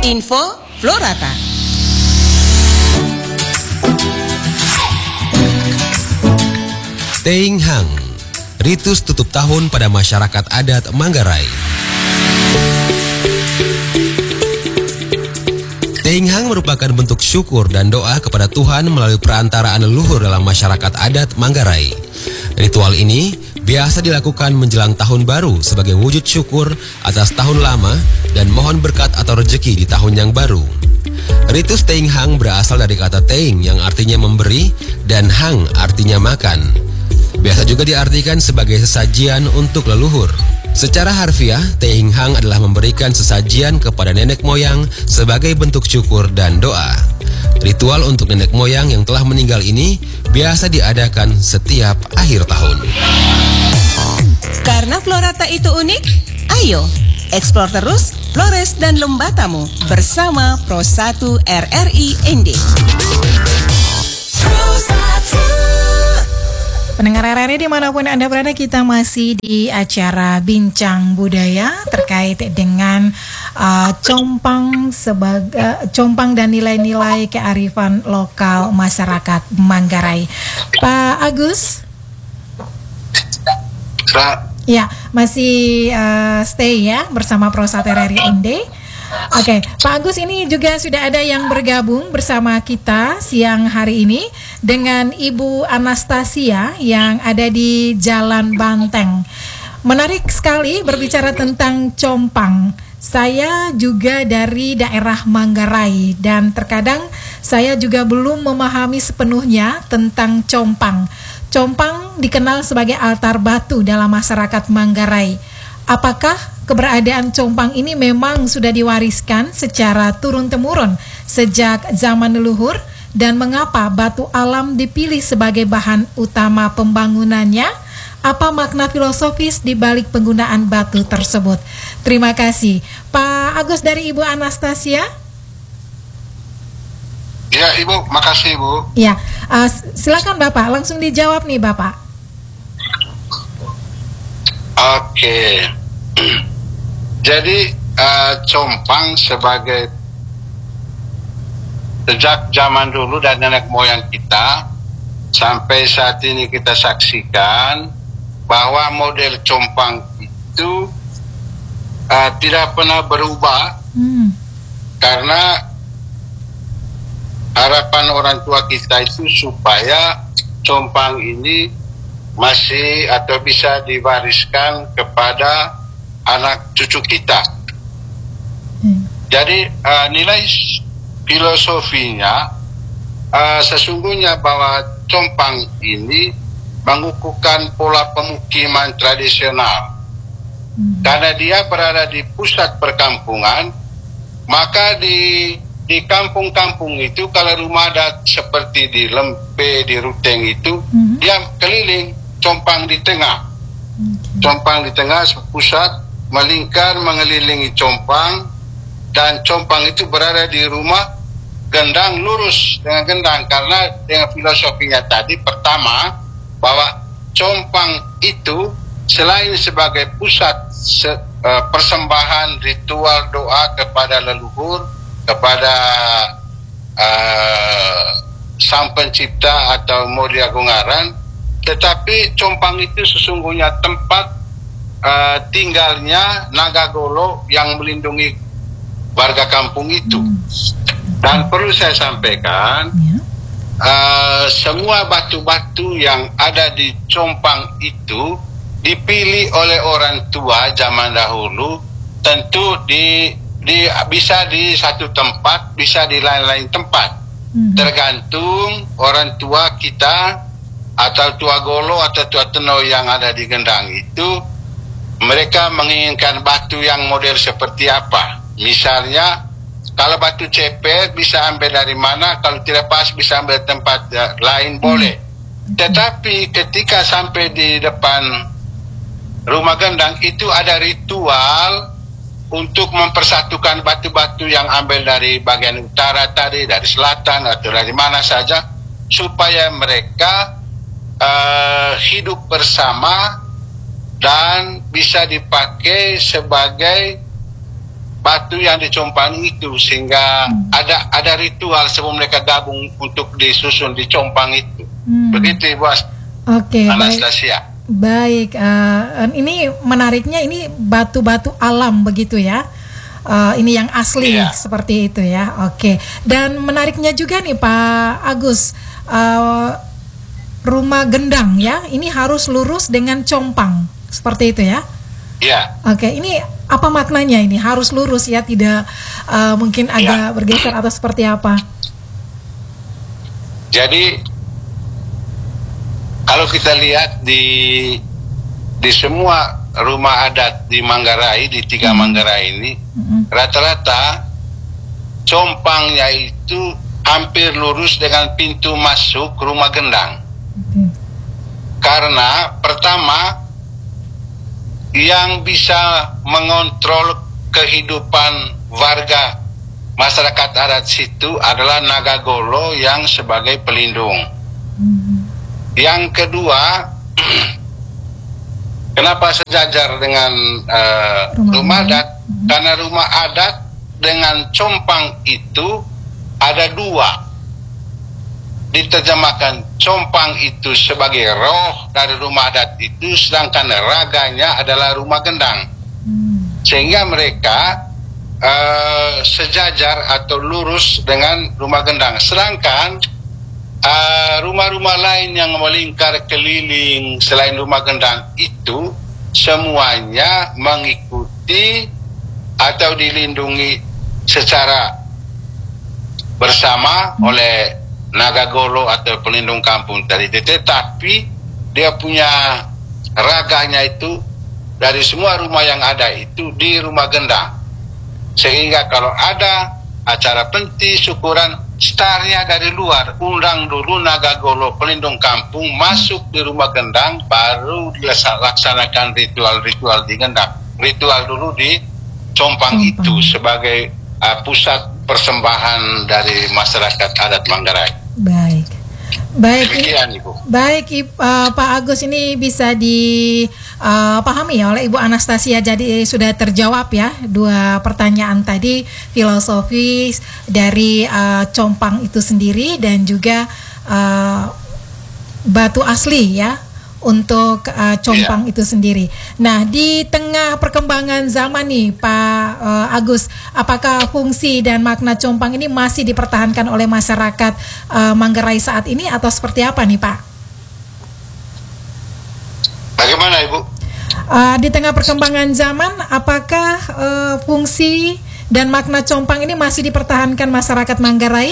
Info Florata. Teing Hang, ritus tutup tahun pada masyarakat adat Manggarai. Teing Hang merupakan bentuk syukur dan doa kepada Tuhan melalui perantaraan leluhur dalam masyarakat adat Manggarai. Ritual ini biasa dilakukan menjelang tahun baru sebagai wujud syukur atas tahun lama dan mohon berkat atau rezeki di tahun yang baru. Ritus Teing Hang berasal dari kata Teing yang artinya memberi dan Hang artinya makan. Biasa juga diartikan sebagai sesajian untuk leluhur. Secara harfiah, Teing Hang adalah memberikan sesajian kepada nenek moyang sebagai bentuk syukur dan doa. Ritual untuk nenek moyang yang telah meninggal ini biasa diadakan setiap akhir tahun. Karena Florata itu unik, ayo eksplor terus Flores dan Lembatamu bersama Pro 1 RRI ND. Pendengar RRI dimanapun Anda berada, kita masih di acara Bincang Budaya terkait dengan compang dan nilai-nilai kearifan lokal masyarakat Manggarai. Pak Agus? Ya, masih stay ya bersama Pro 1 RRI ND. Oke, Pak Agus, ini juga sudah ada yang bergabung bersama kita siang hari ini dengan Ibu Anastasia yang ada di Jalan Banteng. Menarik sekali berbicara tentang compang. Saya juga dari daerah Manggarai dan terkadang saya juga belum memahami sepenuhnya tentang compang. Compang dikenal sebagai altar batu dalam masyarakat Manggarai. Apakah keberadaan compang ini memang sudah diwariskan secara turun-temurun sejak zaman leluhur? Dan mengapa batu alam dipilih sebagai bahan utama pembangunannya? Apa makna filosofis di balik penggunaan batu tersebut? Terima kasih. Pak Agus dari Ibu Anastasia. Ya, Ibu, makasih, Ibu. Ya, silakan Bapak, langsung dijawab nih Bapak. Oke. Jadi compang sebagai sejak zaman dulu dan nenek moyang kita sampai saat ini kita saksikan bahwa model compang itu tidak pernah berubah karena harapan orang tua kita itu supaya compang ini masih atau bisa diwariskan kepada anak cucu kita. Jadi nilai filosofinya sesungguhnya bahwa compang ini mengukuhkan pola pemukiman tradisional. Karena dia berada di pusat perkampungan, maka di kampung-kampung itu kalau rumah adat seperti di Lempe, di Ruteng itu, dia keliling, compang di tengah. Compang di tengah pusat melingkar mengelilingi compang, dan compang itu berada di rumah gendang lurus dengan gendang, karena dengan filosofinya tadi pertama bahwa compang itu selain sebagai pusat persembahan ritual doa kepada leluhur, kepada Sang Pencipta atau Mulia Gungaran, tetapi compang itu sesungguhnya tempat tinggalnya naga golo yang melindungi warga kampung itu. Dan perlu saya sampaikan, semua batu-batu yang ada di compang itu dipilih oleh orang tua zaman dahulu, tentu bisa di satu tempat, bisa di lain-lain tempat, tergantung orang tua kita atau tua golo atau tua teno yang ada di gendang itu, mereka menginginkan batu yang model seperti apa. Misalnya kalau batu cepet bisa ambil dari mana, kalau tidak pas bisa ambil tempat lain boleh. Tetapi ketika sampai di depan rumah gendang itu ada ritual untuk mempersatukan batu-batu yang ambil dari bagian utara tadi, dari selatan atau dari mana saja, supaya mereka hidup bersama dan bisa dipakai sebagai batu yang dicompang itu, sehingga ada ritual sebelum mereka gabung untuk disusun di compang itu. Begitu Ibu Oke, Anastasia. baik. Ini menariknya, ini batu-batu alam begitu ya. Ini yang asli seperti itu ya. Oke. Dan menariknya juga nih Pak Agus, rumah gendang ya, ini harus lurus dengan compang seperti itu ya. Iya. Oke, ini apa maknanya ini harus lurus ya, tidak mungkin agak bergeser atau seperti apa? Jadi kalau kita lihat di semua rumah adat di Manggarai, di 3 Manggarai ini, rata-rata compangnya itu hampir lurus dengan pintu masuk rumah gendang. Karena pertama, yang bisa mengontrol kehidupan warga masyarakat adat situ adalah Nagagolo yang sebagai pelindung. Yang kedua, kenapa sejajar dengan rumah adat? Karena rumah adat dengan compang itu ada 2. Diterjemahkan compang itu sebagai roh dari rumah adat itu, sedangkan raganya adalah rumah gendang. Sehingga mereka sejajar atau lurus dengan rumah gendang. Sedangkan rumah-rumah lain yang melingkar keliling selain rumah gendang itu semuanya mengikuti atau dilindungi secara bersama oleh Nagagolo atau pelindung kampung tadi. Tetapi dia punya raganya itu dari semua rumah yang ada itu di rumah gendang. Sehingga kalau ada acara penti syukuran, startnya dari luar, undang dulu Nagagolo pelindung kampung masuk di rumah gendang, baru dilaksanakan ritual-ritual di gendang. Ritual dulu di compang itu sebagai pusat persembahan dari masyarakat adat Manggarai. Baik, Demikian, Ibu. Pak Agus, ini bisa dipahami ya oleh Ibu Anastasia. Jadi sudah terjawab ya 2 pertanyaan tadi, filosofis dari compang itu sendiri dan juga batu asli ya untuk compang itu sendiri. Nah, di tengah perkembangan zaman nih Pak Agus, apakah fungsi dan makna compang ini masih dipertahankan oleh masyarakat Manggarai saat ini atau seperti apa nih Pak? Bagaimana Ibu? Di tengah perkembangan zaman, apakah fungsi dan makna compang ini masih dipertahankan masyarakat Manggarai?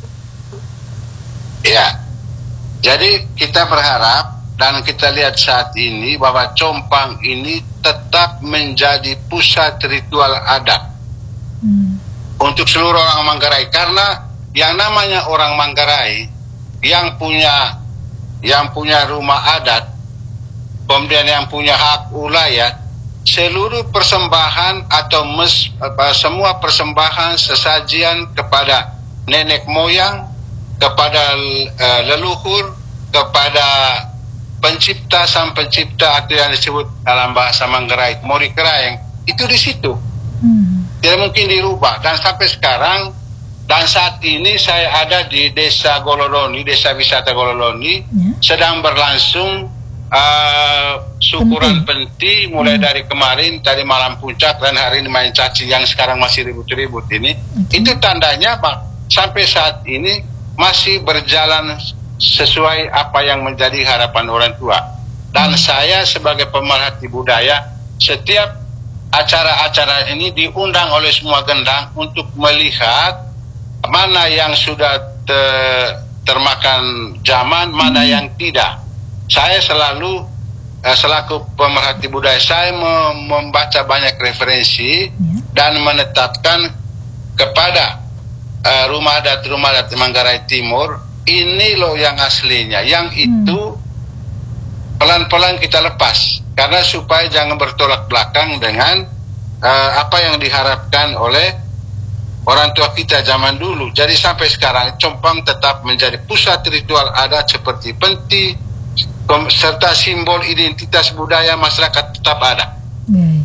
Ya, jadi kita berharap dan kita lihat saat ini bahwa compang ini tetap menjadi pusat ritual adat untuk seluruh orang Manggarai. Karena yang namanya orang Manggarai yang punya rumah adat, kemudian yang punya hak ulayat, seluruh persembahan atau semua persembahan sesajian kepada nenek moyang, kepada leluhur, kepada pencipta sang pencipta atau yang disebut dalam bahasa Manggarai Mori Keraeng, itu di situ. Tidak mungkin dirubah. Dan sampai sekarang dan saat ini saya ada di Desa Gololoni, Desa Wisata Gololoni, sedang berlangsung syukuran penti mulai dari kemarin, tadi malam puncak dan hari ini main caci yang sekarang masih ribut-ribut ini. Itu tandanya sampai saat ini masih berjalan sesuai apa yang menjadi harapan orang tua. Dan saya sebagai pemerhati budaya, setiap acara-acara ini diundang oleh semua gendang untuk melihat mana yang sudah termakan zaman, mana yang tidak. Saya selalu selaku pemerhati budaya, saya membaca banyak referensi dan menetapkan kepada rumah adat Manggarai Timur, ini loh yang aslinya, yang itu pelan-pelan kita lepas, karena supaya jangan bertolak belakang dengan apa yang diharapkan oleh orang tua kita zaman dulu. Jadi sampai sekarang compang tetap menjadi pusat ritual adat seperti penti, serta simbol identitas budaya masyarakat tetap ada.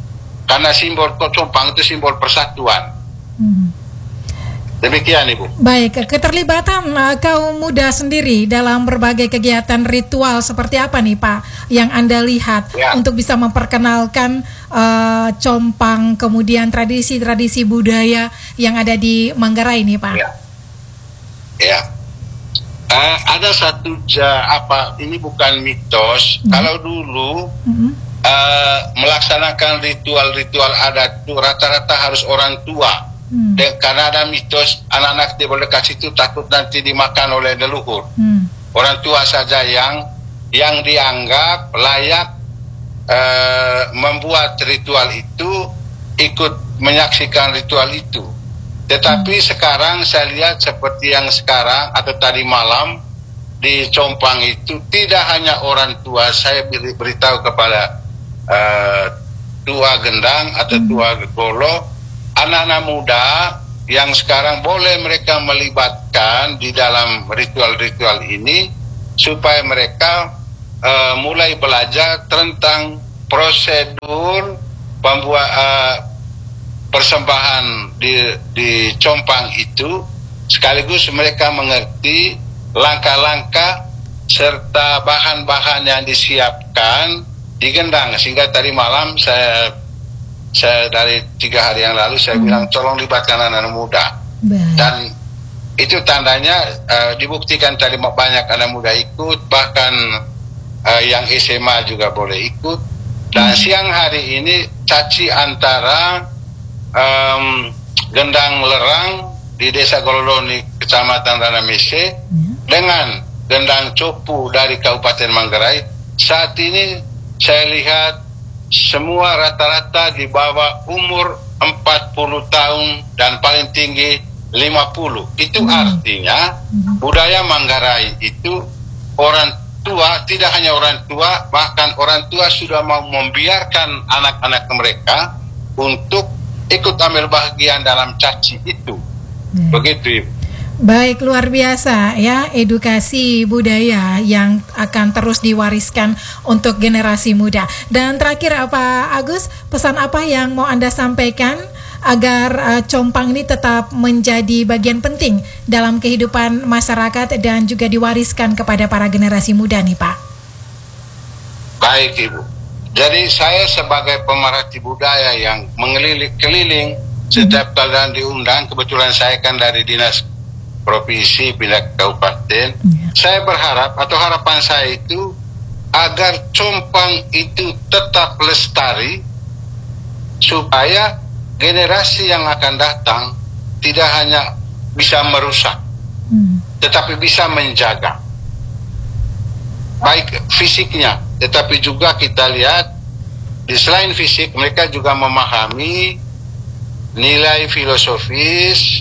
Karena simbol compang itu simbol persatuan. Demikian Ibu. Baik, keterlibatan kaum muda sendiri dalam berbagai kegiatan ritual seperti apa nih Pak yang Anda lihat untuk bisa memperkenalkan compang, kemudian tradisi-tradisi budaya yang ada di Manggarai nih Pak? Ya. Ada satu ini bukan mitos. Kalau dulu melaksanakan ritual-ritual adat itu rata-rata harus orang tua. Karena ada mitos anak-anak di dekat situ takut nanti dimakan oleh leluhur. Orang tua saja yang dianggap layak membuat ritual itu, ikut menyaksikan ritual itu. Tetapi sekarang saya lihat seperti yang sekarang atau tadi malam di Compang itu tidak hanya orang tua. Saya beritahu kepada tua gendang atau tua golo, anak-anak muda yang sekarang boleh mereka melibatkan di dalam ritual-ritual ini supaya mereka mulai belajar tentang prosedur persembahan di Compang itu, sekaligus mereka mengerti langkah-langkah serta bahan-bahan yang disiapkan di gendang. Sehingga tadi malam saya dari 3 hari yang lalu saya bilang tolong libatkan anak-anak muda. Dan itu tandanya dibuktikan tadi banyak anak muda ikut, bahkan yang SMA juga boleh ikut. Dan siang hari ini caci antara gendang lerang di Desa Gololoni, Kecamatan Ranamese, dengan gendang copu dari Kabupaten Manggarai. Saat ini saya lihat semua rata-rata di bawah umur 40 tahun dan paling tinggi 50. Itu artinya budaya Manggarai itu orang tua, tidak hanya orang tua, bahkan orang tua sudah mau membiarkan anak-anak mereka untuk ikut ambil bagian dalam caci itu. Begitu Ibu. Baik, luar biasa ya edukasi budaya yang akan terus diwariskan untuk generasi muda. Dan terakhir Pak Agus, pesan apa yang mau Anda sampaikan agar compang ini tetap menjadi bagian penting dalam kehidupan masyarakat dan juga diwariskan kepada para generasi muda nih Pak? Baik Ibu. Jadi saya sebagai pemerhati budaya yang mengeliling setiap kali diundang, kebetulan saya kan dari dinas provinsi pindah ke kabupaten. Saya berharap atau harapan saya itu agar compang itu tetap lestari supaya generasi yang akan datang tidak hanya bisa merusak tetapi bisa menjaga baik fisiknya, tetapi juga kita lihat di selain fisik mereka juga memahami nilai filosofis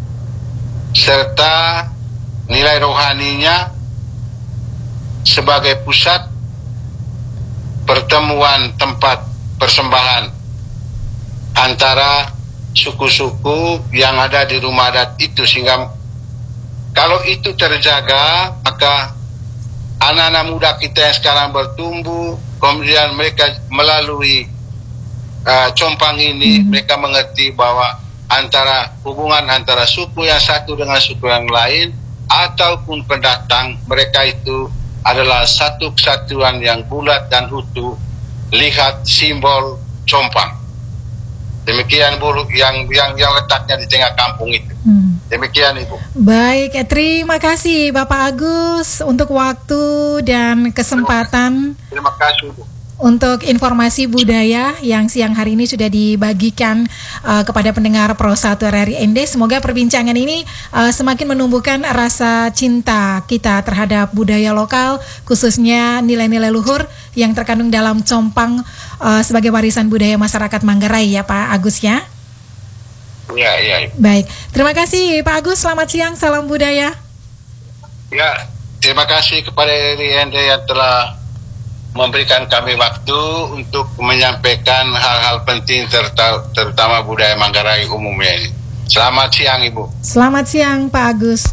serta nilai rohaninya sebagai pusat pertemuan tempat persembahan antara suku-suku yang ada di rumah adat itu. Sehingga kalau itu terjaga, maka anak-anak muda kita yang sekarang bertumbuh, kemudian mereka melalui compang ini, mereka mengerti bahwa hubungan antara suku yang satu dengan suku yang lain ataupun pendatang, mereka itu adalah satu kesatuan yang bulat dan utuh. Lihat simbol compang. Demikian Bu, yang letaknya di tengah kampung itu. Demikian Ibu. Baik, terima kasih Bapak Agus untuk waktu dan kesempatan. Terima kasih Bu. Untuk informasi budaya yang siang hari ini sudah dibagikan kepada pendengar Pro 1 RRI ND. Semoga perbincangan ini semakin menumbuhkan rasa cinta kita terhadap budaya lokal, khususnya nilai-nilai luhur yang terkandung dalam compang sebagai warisan budaya masyarakat Manggarai ya Pak Agus ya. Ya. Baik, terima kasih Pak Agus, selamat siang, salam budaya. Ya, terima kasih kepada RRI ND yang telah memberikan kami waktu untuk menyampaikan hal-hal penting terutama budaya Manggarai umumnya ini. Selamat siang Ibu. Selamat siang Pak Agus.